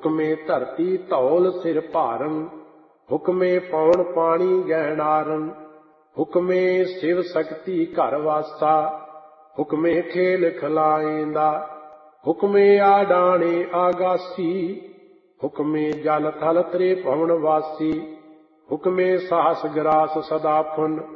ਹੁਕਮੇ ਧਰਤੀ ਧੌਲ ਸਿਰ ਭਾਰਨ, ਹੁਕਮੇ ਪੌਣ ਪਾਣੀ ਗਹਿਣਾਰਨ, ਹੁਕਮੇ ਸ਼ਿਵ ਸ਼ਕਤੀ ਘਰ ਵਾਸਾ, ਹੁਕਮੇ ਖੇਲ ਖਿਲਾਏਂਦਾ, ਹੁਕਮੇ ਆਡਾਣੇ ਆਗਾਸੀ, ਹੁਕਮੇ ਜਲ ਥਲ ਤ੍ਰੇ ਭਵਨ ਵਾਸੀ, ਹੁਕਮੇ ਸਾਹਸ ਗਰਾਸ ਸਦਾ ਫੁਨ,